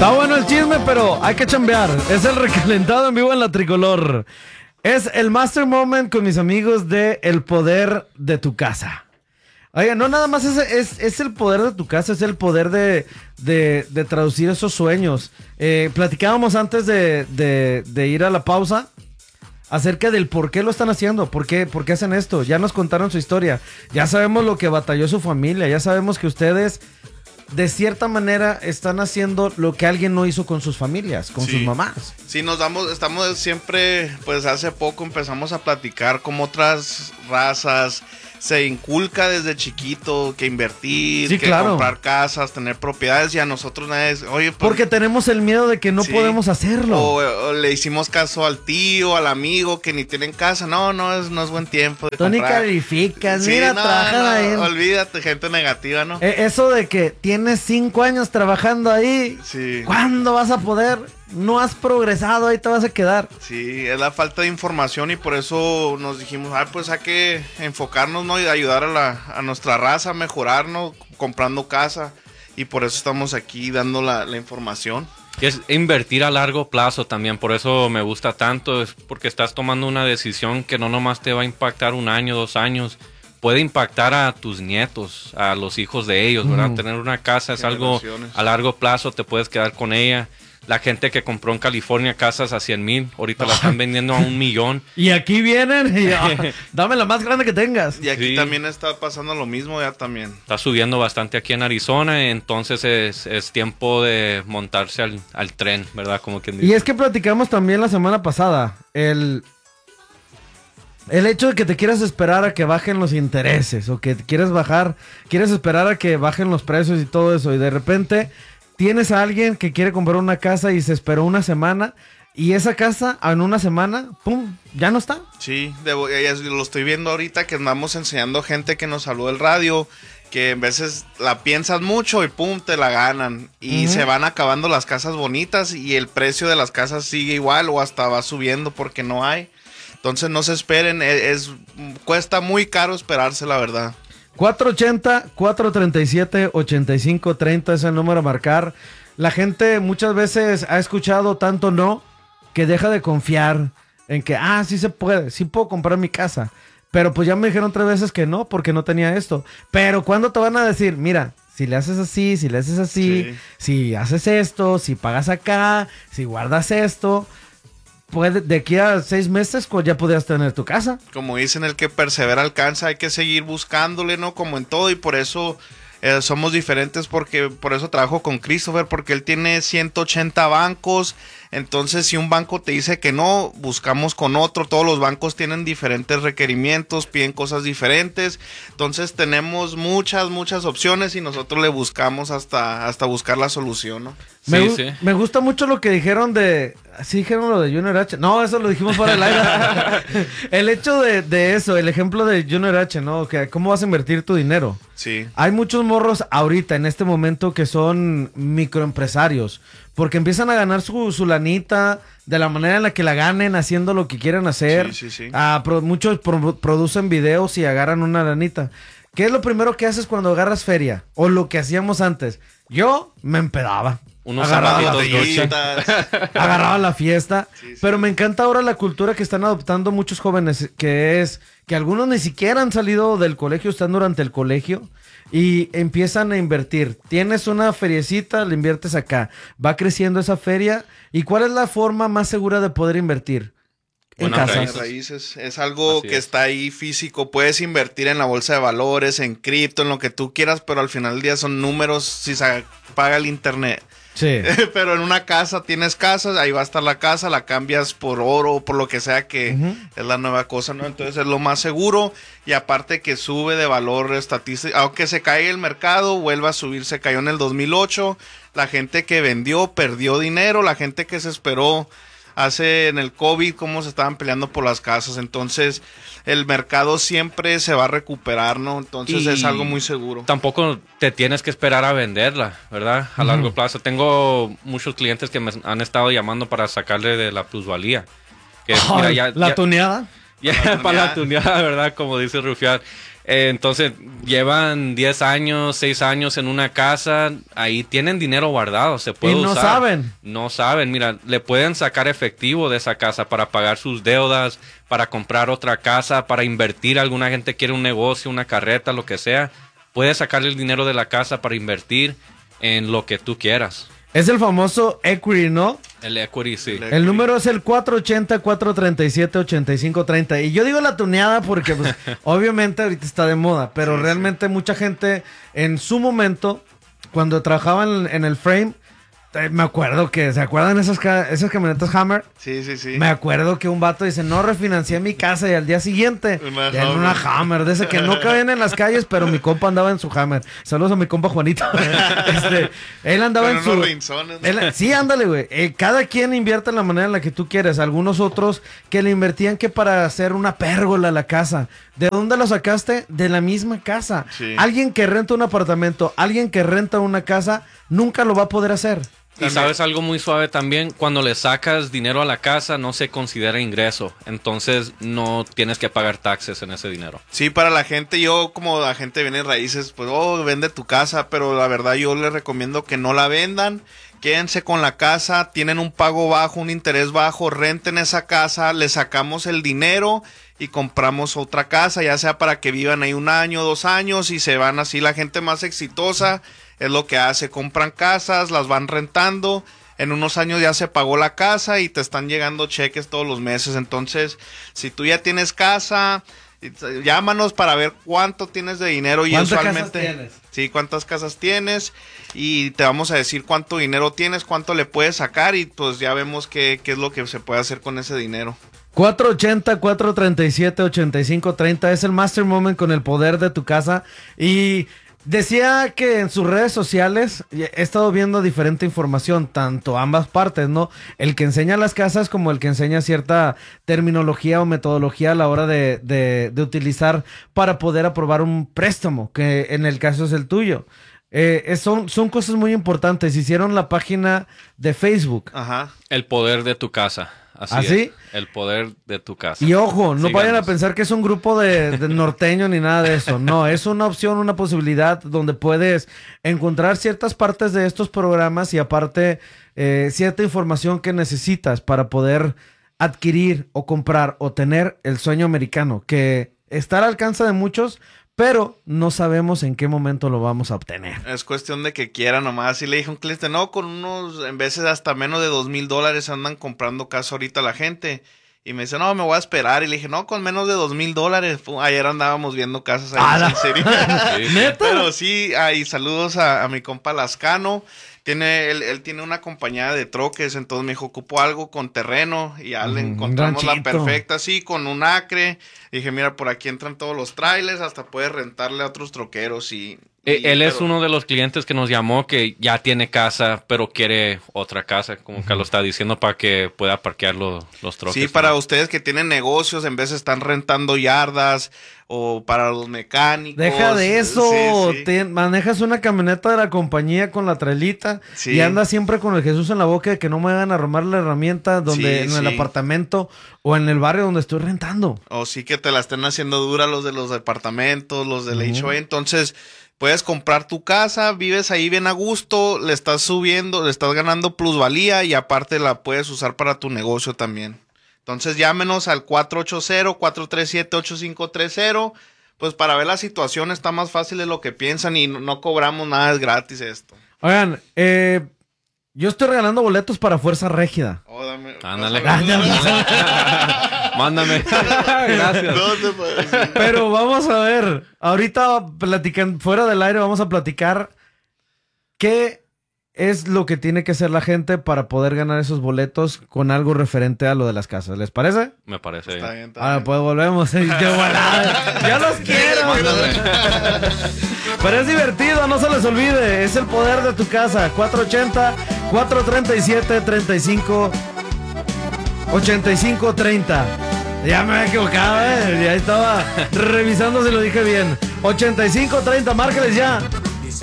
Está bueno el chisme, pero hay que chambear. Es el recalentado en vivo en la Tricolor. Es el Master Moment con mis amigos de El Poder de tu Casa. Oiga, no nada más es el poder de tu casa, es el poder de traducir esos sueños. Platicábamos antes de ir a la pausa acerca del por qué lo están haciendo, por qué hacen esto. Ya nos contaron su historia, ya sabemos lo que batalló su familia, ya sabemos que ustedes de cierta manera están haciendo lo que alguien no hizo con sus familias, con sus mamás. Sí, estamos siempre, pues hace poco empezamos a platicar como otras razas. Se inculca desde chiquito que invertir, comprar casas, tener propiedades, y a nosotros nadie oye, pues, porque tenemos el miedo de que no podemos hacerlo. O le hicimos caso al tío, al amigo que ni tienen casa. No es buen tiempo de Tony calificas, mira, trabajan ahí. Olvídate, gente negativa, ¿no? Eso de que tienes 5 años trabajando ahí, ¿cuándo vas a poder? No has progresado, ahí te vas a quedar. Sí, es la falta de información, y por eso nos dijimos, pues hay que enfocarnos, ¿no? Y ayudar a nuestra raza a mejorarnos, comprando casa, y por eso estamos aquí dando la información. Y es invertir a largo plazo también, por eso me gusta tanto, es porque estás tomando una decisión que no nomás te va a impactar 1 año, 2 años, puede impactar a tus nietos, a los hijos de ellos, ¿verdad? Tener una casa es algo a largo plazo, te puedes quedar con ella. La gente que compró en California casas a 100,000, ahorita la están vendiendo a 1,000,000. Y aquí vienen y dame la más grande que tengas. Y aquí también está pasando lo mismo, ya también. Está subiendo bastante aquí en Arizona, entonces es tiempo de montarse al tren, ¿verdad? Como quien dice. Y es que platicamos también la semana pasada, el hecho de que te quieras esperar a que bajen los intereses, o que quieres esperar a que bajen los precios y todo eso, y de repente tienes a alguien que quiere comprar una casa y se esperó 1 semana, y esa casa en 1 semana, ¡pum!, ya no está. Sí, lo estoy viendo ahorita que andamos enseñando gente que nos habló del radio, que en veces la piensas mucho y ¡pum!, te la ganan. Y se van acabando las casas bonitas y el precio de las casas sigue igual o hasta va subiendo porque no hay. Entonces no se esperen, cuesta muy caro esperarse, la verdad. 480-437-8530 es el número a marcar. La gente muchas veces ha escuchado tanto no que deja de confiar en que, sí se puede, sí puedo comprar mi casa. Pero pues ya me dijeron 3 veces que no, porque no tenía esto. Pero ¿cuándo te van a decir? Mira, si le haces así, si le haces así, si haces esto, si pagas acá, si guardas esto, de aquí a 6 meses ya podrías tener tu casa. Como dicen, el que persevera alcanza, hay que seguir buscándole, ¿no? Como en todo, y por eso somos diferentes, porque por eso trabajo con Christopher, porque él tiene 180 bancos. Entonces, si un banco te dice que no, buscamos con otro. Todos los bancos tienen diferentes requerimientos, piden cosas diferentes. Entonces, tenemos muchas opciones y nosotros le buscamos hasta buscar la solución, ¿no? Me gusta mucho lo que dijeron ¿sí dijeron lo de Junior H? No, eso lo dijimos fuera del aire. El hecho de eso, el ejemplo de Junior H, ¿no? Que ¿cómo vas a invertir tu dinero? Sí. Hay muchos morros ahorita, en este momento, que son microempresarios, porque empiezan a ganar su lanita de la manera en la que la ganen, haciendo lo que quieran hacer. Sí. Muchos producen videos y agarran una lanita. ¿Qué es lo primero que haces cuando agarras feria? O lo que hacíamos antes. Yo me empedaba. Agarraba la fiesta. Pero me encanta ahora la cultura que están adoptando muchos jóvenes, que es que algunos ni siquiera han salido del colegio, están durante el colegio y empiezan a invertir. Tienes una feriecita, le inviertes acá, va creciendo esa feria. ¿Y cuál es la forma más segura de poder invertir? En casas. Raíces. Es algo que está ahí físico. Puedes invertir en la bolsa de valores, en cripto, en lo que tú quieras, pero al final del día son números si se paga el internet. Sí. Pero en una casa tienes casas, ahí va a estar la casa, la cambias por oro o por lo que sea que es la nueva cosa, ¿no? Entonces es lo más seguro, y aparte que sube de valor estadístico. Aunque se caiga el mercado, vuelva a subir. Se cayó en el 2008. La gente que vendió perdió dinero. La gente que se esperó en el COVID, cómo se estaban peleando por las casas. Entonces el mercado siempre se va a recuperar, ¿no? Entonces es algo muy seguro. Tampoco te tienes que esperar a venderla, ¿verdad? A largo plazo. Tengo muchos clientes que me han estado llamando para sacarle de la plusvalía. Que, tuneada. Para la tuneada, ¿verdad? Como dice Rufián. Entonces, llevan 10 años, 6 años en una casa, ahí tienen dinero guardado, se puede usar. Y no saben. No saben, mira, le pueden sacar efectivo de esa casa para pagar sus deudas, para comprar otra casa, para invertir. Alguna gente quiere un negocio, una carreta, lo que sea. Puedes sacarle el dinero de la casa para invertir en lo que tú quieras. Es el famoso equity, ¿no? El equity, sí. El número es el 480-437-8530. Y yo digo la tuneada porque, pues, obviamente ahorita está de moda, pero realmente mucha gente en su momento, cuando trabajaban en el frame, me acuerdo que, ¿se acuerdan esas camionetas Hammer? Sí. Me acuerdo que un vato dice, no, refinancié mi casa y al día siguiente en una Hammer, de ese que no cabían en las calles, pero mi compa andaba en su Hammer. Saludos a mi compa Juanito. Él andaba en su... Sí, ándale, güey. Cada quien invierte en la manera en la que tú quieres. Algunos otros que le invertían que para hacer una pérgola a la casa. ¿De dónde lo sacaste? De la misma casa. Sí. Alguien que renta un apartamento, alguien que renta una casa, nunca lo va a poder hacer. Y sabes algo muy suave también, cuando le sacas dinero a la casa no se considera ingreso, entonces no tienes que pagar taxes en ese dinero. Sí, para la gente, yo como agente de bienes raíces, pues vende tu casa, pero la verdad yo les recomiendo que no la vendan, quédense con la casa, tienen un pago bajo, un interés bajo, renten esa casa, le sacamos el dinero y compramos otra casa, ya sea para que vivan ahí 1 año, 2 años y se van así. La gente más exitosa es lo que hace, compran casas, las van rentando, en unos años ya se pagó la casa y te están llegando cheques todos los meses. Entonces, si tú ya tienes casa, llámanos para ver cuánto tienes de dinero. Y ¿Cuántas usualmente, casas tienes? Sí, cuántas casas tienes y te vamos a decir cuánto dinero tienes, cuánto le puedes sacar y pues ya vemos qué es lo que se puede hacer con ese dinero. 480-437-8530 es el Master Moment con el poder de tu casa. Y decía que en sus redes sociales he estado viendo diferente información, tanto ambas partes, ¿no? El que enseña las casas como el que enseña cierta terminología o metodología a la hora de utilizar para poder aprobar un préstamo, que en el caso es el tuyo. Son cosas muy importantes. Hicieron la página de Facebook. Ajá. El poder de tu casa. Así ¿Ah, sí? es. El poder de tu casa. Y ojo, no vayan a Síganos. pensar que es un grupo de norteño ni nada de eso. No, es una opción, una posibilidad donde puedes encontrar ciertas partes de estos programas y aparte cierta información que necesitas para poder adquirir o comprar o tener el sueño americano, que está al alcance de muchos, pero no sabemos en qué momento lo vamos a obtener. Es cuestión de que quiera nomás. Y le dije a un cliente, no, con unos, en veces hasta menos de $2,000 andan comprando casa ahorita la gente. Y me dice, no, me voy a esperar. Y le dije, no, con menos de $2,000. Ayer andábamos viendo casas ahí en serio. ¿Neta? Pero sí, y saludos a mi compa Lascano. Él tiene una compañía de troques, entonces me dijo, ocupo algo con terreno y ya le encontramos la ranchito. perfecta, sí, con un acre. Dije, mira, por aquí entran todos los trailers, hasta puedes rentarle a otros troqueros y Él es pero- uno de los clientes que nos llamó que ya tiene casa, pero quiere otra casa, como que lo está diciendo para que pueda parquear los troques. Sí, para ustedes que tienen negocios, en vez de están rentando yardas o para los mecánicos. Deja de eso, Sí, sí. manejas una camioneta de la compañía con la trailita Sí. y andas siempre con el Jesús en la boca de que no me vayan a robar la herramienta donde Sí, en el sí. apartamento o en el barrio donde estoy rentando. O sí que te la estén haciendo dura los de los departamentos, los del HOA. Entonces, puedes comprar tu casa, vives ahí bien a gusto, le estás subiendo, le estás ganando plusvalía y aparte la puedes usar para tu negocio también. Entonces, llámenos al 480-437-8530. Pues para ver la situación está más fácil de lo que piensan y no cobramos nada, es gratis esto. Oigan, yo estoy regalando boletos para Fuerza Régida. Oh, dame- Ándale. pásame. Mándame. Gracias. ¿Dónde puedes ir? Pero vamos a ver, ahorita platican, fuera del aire vamos a platicar qué es lo que tiene que hacer la gente para poder ganar esos boletos con algo referente a lo de las casas. ¿Les parece? Me parece Está bien. bien, está Ahora bien. pues volvemos. ¡Qué volada! ¡Yo los quiero! Pero es divertido, no se les olvide. Es el poder de tu casa. 480-437-8530. Ya me había equivocado, Ya estaba revisando si lo dije bien. 8530, márcales ya.